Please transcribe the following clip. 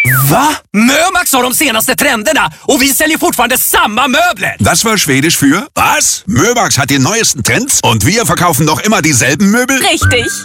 Va? Mömax har de senaste trenderna och vi säljer fortfarande samma möbler. Das war Schwedisch für was? Mömax hat die neuesten Trends und wir verkaufen noch immer dieselben Möbel? Richtig.